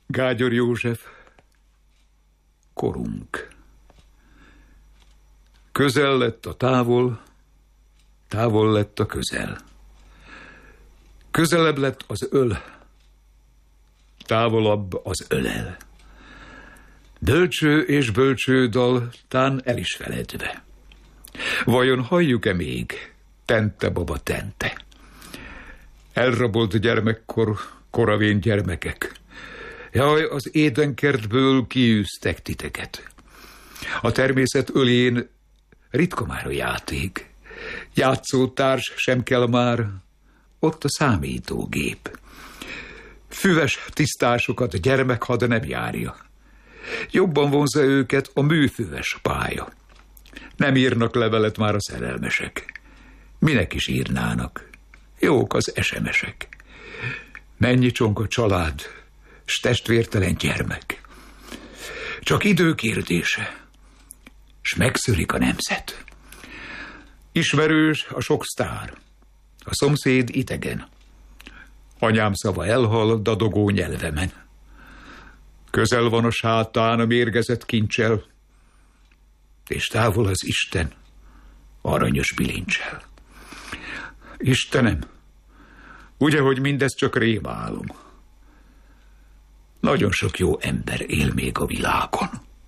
Gágyor József, korunk. Közel lett a távol, távol lett a közel. Közelebb lett az öl, távolabb az ölel. Bölcső és bölcső dal tán el is feledve. Vajon halljuk-e még, tente baba tente? Elrabolt gyermekkor, koravén gyermekek. Jaj, az édenkertből kiűztek titeket. A természet ölén ritka már a játék. Játszótárs sem kell már, ott a számítógép. Füves tisztásokat gyermekhad nem járja. Jobban vonzza őket a műfüves pálya. Nem írnak levelet már a szerelmesek. Minek is írnának? Jók az SMS-ek. Mennyi csonka család, s testvértelen gyermek. Csak idő kérdése, s megszűrik a nemzet. Ismerős a sok sztár, a szomszéd idegen. Anyám szava elhal dadogó nyelvemen. Közel van a sátán a mérgezett kincsel, és távol az Isten aranyos bilincsel. Istenem, ugye, hogy mindez csak rémálom. Nagyon sok jó ember él még a világon.